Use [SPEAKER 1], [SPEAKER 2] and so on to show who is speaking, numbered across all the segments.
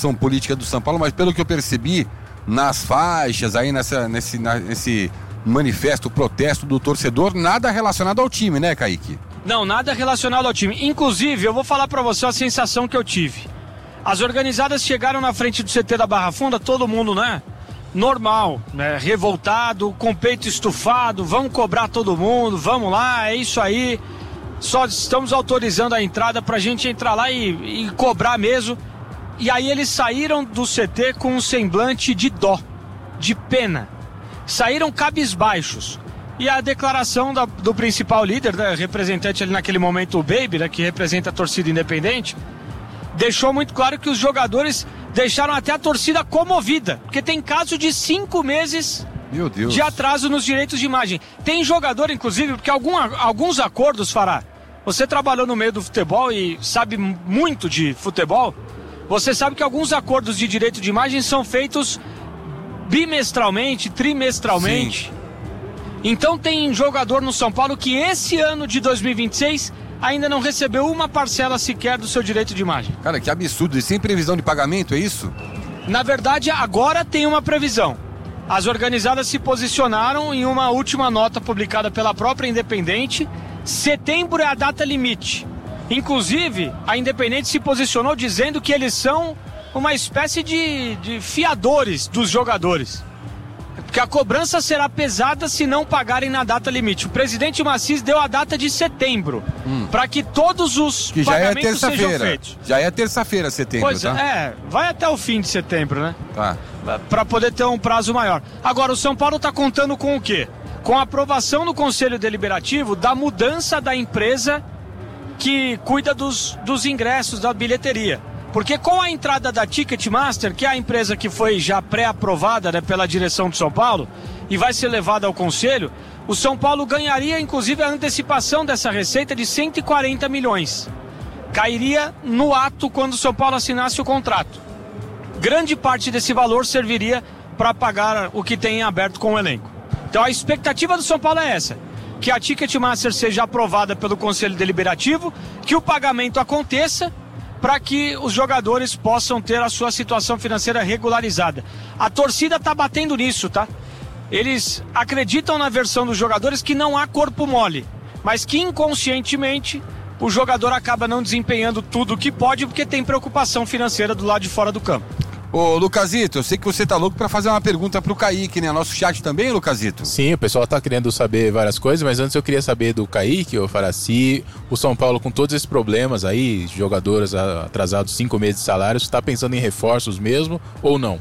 [SPEAKER 1] situação política do São Paulo, mas pelo que eu percebi, nas faixas, aí nesse manifesto, protesto do torcedor, nada relacionado ao time, né, Kaique?
[SPEAKER 2] Não, nada relacionado ao time. Inclusive, eu vou falar pra você a sensação que eu tive. As organizadas chegaram na frente do CT da Barra Funda, todo mundo, né? Normal, né? Revoltado, com o peito estufado, vamos cobrar todo mundo, vamos lá, é isso aí. Só estamos autorizando a entrada pra gente entrar lá e cobrar mesmo. E aí eles saíram do CT com um semblante de dó, de pena. Saíram cabisbaixos. E a declaração do principal líder, né, representante ali naquele momento, o Baby, né, que representa a torcida independente, deixou muito claro que os jogadores deixaram até a torcida comovida, porque tem caso de 5 meses
[SPEAKER 1] Meu Deus.
[SPEAKER 2] de atraso nos direitos de imagem. Tem jogador, inclusive, porque alguns acordos, Fará, você trabalhou no meio do futebol e sabe muito de futebol, você sabe que alguns acordos de direito de imagem são feitos bimestralmente, trimestralmente.
[SPEAKER 1] Sim.
[SPEAKER 2] Então tem jogador no São Paulo que esse ano de 2026 ainda não recebeu uma parcela sequer do seu direito de imagem.
[SPEAKER 1] Cara, que absurdo. E sem previsão de pagamento, é isso?
[SPEAKER 2] Na verdade, agora tem uma previsão. As organizadas se posicionaram em uma última nota publicada pela própria Independente. Setembro é a data limite. Inclusive, a Independente se posicionou dizendo que eles são uma espécie de fiadores dos jogadores. Porque a cobrança será pesada se não pagarem na data limite. O presidente Maciz deu a data de setembro, para que todos os
[SPEAKER 1] que
[SPEAKER 2] pagamentos sejam feitos.
[SPEAKER 1] Já é terça-feira, setembro,
[SPEAKER 2] Pois
[SPEAKER 1] tá?
[SPEAKER 2] Vai até o fim de setembro, né?
[SPEAKER 1] Tá.
[SPEAKER 2] Para poder ter um prazo maior. Agora, o São Paulo está contando com o quê? Com a aprovação no Conselho Deliberativo da mudança da empresa que cuida dos ingressos, da bilheteria. Porque com a entrada da Ticketmaster, que é a empresa que foi já pré-aprovada, né, pela direção do São Paulo e vai ser levada ao Conselho, o São Paulo ganharia inclusive a antecipação dessa receita de 140 milhões. Cairia no ato quando o São Paulo assinasse o contrato. Grande parte desse valor serviria para pagar o que tem em aberto com o elenco. Então a expectativa do São Paulo é essa, que a Ticketmaster seja aprovada pelo Conselho Deliberativo, que o pagamento aconteça, para que os jogadores possam ter a sua situação financeira regularizada. A torcida está batendo nisso, tá? Eles acreditam na versão dos jogadores que não há corpo mole, mas que inconscientemente o jogador acaba não desempenhando tudo o que pode porque tem preocupação financeira do lado de fora do campo.
[SPEAKER 1] Ô, Lucasito, eu sei que você tá louco pra fazer uma pergunta pro Kaique, né? Nosso chat também, Lucasito?
[SPEAKER 3] Sim, o pessoal tá querendo saber várias coisas, mas antes eu queria saber do Kaique, ou Faraci, o São Paulo com todos esses problemas aí, jogadores atrasados 5 meses de salários, tá pensando em reforços mesmo ou não?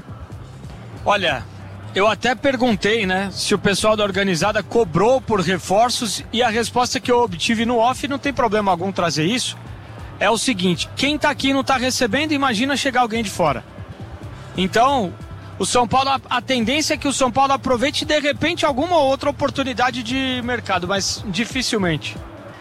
[SPEAKER 2] Olha, eu até perguntei, né, se o pessoal da organizada cobrou por reforços e a resposta que eu obtive no off, não tem problema algum trazer isso, é o seguinte: quem tá aqui não tá recebendo, imagina chegar alguém de fora. Então, o São Paulo, a tendência é que o São Paulo aproveite de repente alguma outra oportunidade de mercado, mas dificilmente.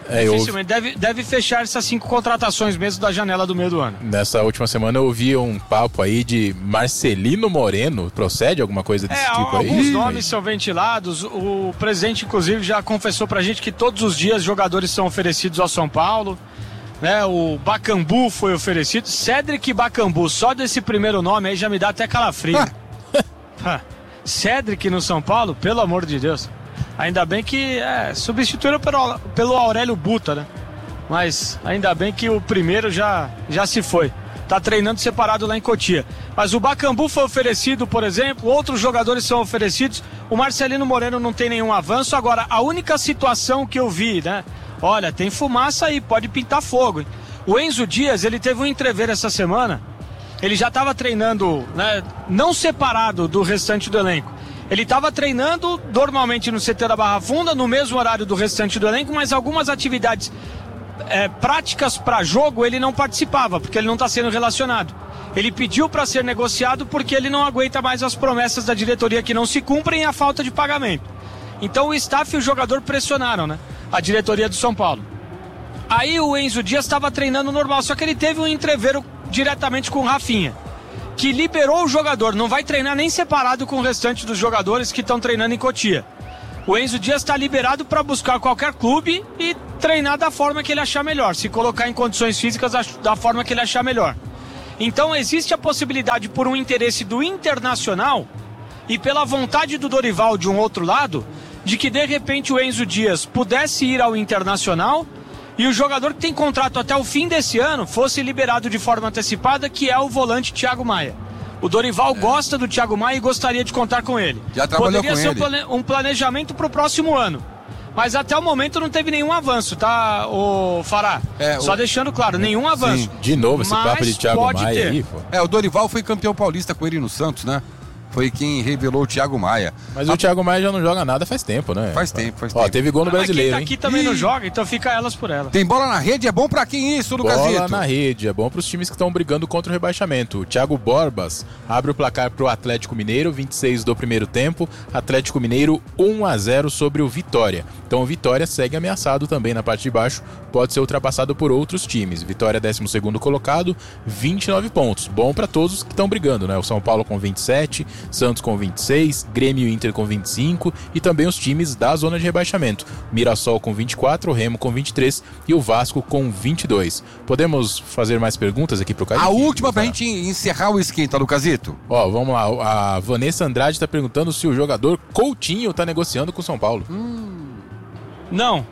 [SPEAKER 2] Deve fechar essas 5 contratações mesmo da janela do meio do ano.
[SPEAKER 3] Nessa última semana eu ouvi um papo aí de Marcelino Moreno. Procede alguma coisa desse tipo aí?
[SPEAKER 2] Alguns nomes são ventilados. O presidente, inclusive, já confessou pra gente que todos os dias jogadores são oferecidos ao São Paulo. Né, o Bacambu foi oferecido. Cédric Bacambu, só desse primeiro nome aí já me dá até calafrio. Cédric no São Paulo, pelo amor de Deus. Ainda bem que substituíram pelo Aurélio Buta, né? Mas ainda bem que o primeiro já se foi. Tá treinando separado lá em Cotia. Mas o Bacambu foi oferecido, por exemplo, outros jogadores são oferecidos. O Marcelino Moreno não tem nenhum avanço. Agora, a única situação que eu vi, né? Olha, tem fumaça aí, pode pintar fogo, hein? O Enzo Dias, ele teve um entrever essa semana. Ele já estava treinando, né, não separado do restante do elenco. Ele estava treinando normalmente no CT da Barra Funda, no mesmo horário do restante do elenco, mas algumas atividades práticas para jogo ele não participava, porque ele não está sendo relacionado. Ele pediu para ser negociado porque ele não aguenta mais as promessas da diretoria que não se cumprem e a falta de pagamento. Então o staff e o jogador pressionaram, né, a diretoria do São Paulo. Aí o Enzo Dias estava treinando normal, só que ele teve um entrevero diretamente com o Rafinha, que liberou o jogador, não vai treinar nem separado com o restante dos jogadores que estão treinando em Cotia. O Enzo Dias está liberado para buscar qualquer clube e treinar da forma que ele achar melhor, se colocar em condições físicas da forma que ele achar melhor. Então existe a possibilidade, por um interesse do Internacional e pela vontade do Dorival de um outro lado, de que de repente o Enzo Dias pudesse ir ao Internacional e o jogador que tem contrato até o fim desse ano fosse liberado de forma antecipada, que é o volante Thiago Maia. O Dorival gosta do Thiago Maia e gostaria de contar com ele.
[SPEAKER 1] Já trabalhou
[SPEAKER 2] Poderia
[SPEAKER 1] com
[SPEAKER 2] ser
[SPEAKER 1] ele.
[SPEAKER 2] um planejamento para o próximo ano. Mas até o momento não teve nenhum avanço, tá, o Fará? Só deixando claro, nenhum avanço.
[SPEAKER 3] Sim, de novo esse papo de Thiago Maia aí, pô.
[SPEAKER 1] O Dorival foi campeão paulista com ele no Santos, né? Foi quem revelou o Thiago Maia.
[SPEAKER 3] Mas o Thiago Maia já não joga nada faz tempo, né?
[SPEAKER 1] Faz tempo.
[SPEAKER 3] Ó, teve gol no Brasileiro,
[SPEAKER 2] mas quem tá aqui também não joga, então fica elas por elas.
[SPEAKER 1] Tem bola na rede, é bom pra quem isso, Lucasito?
[SPEAKER 3] Bola na rede, é bom pros times que estão brigando contra o rebaixamento. O Thiago Borbas abre o placar pro Atlético Mineiro, 26 do primeiro tempo. Atlético Mineiro 1-0 sobre o Vitória. Então o Vitória segue ameaçado também na parte de baixo, pode ser ultrapassado por outros times. Vitória 12º colocado, 29 pontos. Bom pra todos os que estão brigando, né? O São Paulo com 27, Santos com 26, Grêmio e Inter com 25 e também os times da zona de rebaixamento. Mirassol com 24, Remo com 23 e o Vasco com 22. Podemos fazer mais perguntas aqui pro Kaique?
[SPEAKER 1] A última pra gente encerrar o esquenta, Lucasito.
[SPEAKER 3] Ó, vamos lá. A Vanessa Andrade tá perguntando se o jogador Coutinho tá negociando com o São Paulo.
[SPEAKER 2] Não.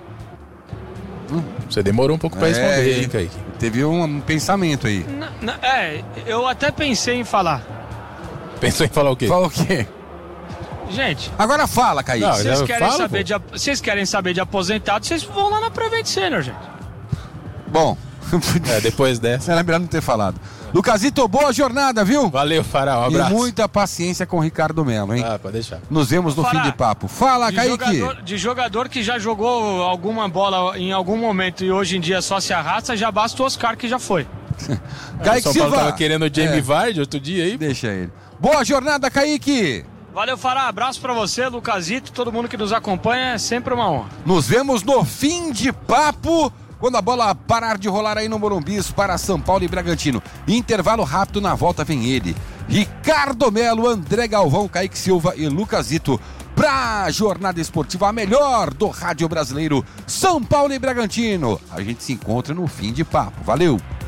[SPEAKER 3] Você demorou um pouco pra responder, hein, Kaique?
[SPEAKER 1] Teve um pensamento aí.
[SPEAKER 2] Eu até pensei em falar.
[SPEAKER 3] Pensou em falar o quê?
[SPEAKER 1] Fala o quê?
[SPEAKER 2] Gente,
[SPEAKER 1] Agora fala, Kaique.
[SPEAKER 3] Não,
[SPEAKER 2] vocês querem saber de aposentado, vocês vão lá na Prevent Senior, gente.
[SPEAKER 1] Bom,
[SPEAKER 3] depois dessa.
[SPEAKER 1] era melhor não ter falado. Lucasito, boa jornada, viu?
[SPEAKER 3] Valeu, Fará, um abraço.
[SPEAKER 1] E muita paciência com o Ricardo Melo, hein?
[SPEAKER 3] Pode deixar.
[SPEAKER 1] Nos vemos no fim de papo. Fala, Kaique.
[SPEAKER 2] De jogador que já jogou alguma bola em algum momento e hoje em dia só se arrasta, já basta o Oscar que já foi.
[SPEAKER 3] São
[SPEAKER 1] Kaique
[SPEAKER 3] Paulo
[SPEAKER 1] Silva.
[SPEAKER 3] tava querendo o Jamie Vardy outro dia aí.
[SPEAKER 1] Deixa ele. Boa jornada, Kaique.
[SPEAKER 2] Valeu, Fará. Abraço pra você, Lucasito, todo mundo que nos acompanha. É sempre uma honra.
[SPEAKER 1] Nos vemos no fim de papo, quando a bola parar de rolar aí no Morumbi para São Paulo e Bragantino. Intervalo rápido, na volta vem ele. Ricardo Melo, André Galvão, Kaique Silva e Lucasito. Pra Jornada Esportiva, a melhor do rádio brasileiro, São Paulo e Bragantino. A gente se encontra no fim de papo. Valeu!